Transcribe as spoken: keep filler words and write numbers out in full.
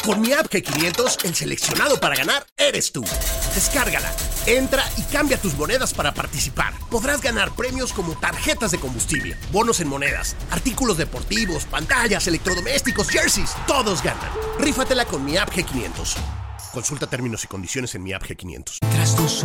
Con mi app G quinientos, el seleccionado para ganar eres tú. Descárgala, entra y cambia tus monedas para participar. Podrás ganar premios como tarjetas de combustible, bonos en monedas, artículos deportivos, pantallas, electrodomésticos, jerseys. Todos ganan. Rífatela con mi app G quinientos. Consulta términos y condiciones en mi app G quinientos. Tras tus